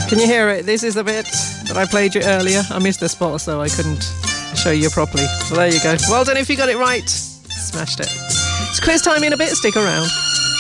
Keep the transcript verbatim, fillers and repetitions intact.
Can you hear it? This is the bit that I played you earlier. I missed the spot, so I couldn't show you properly. So there you go. Well done if you got it right. Smashed it. It's quiz time in a bit. Stick around.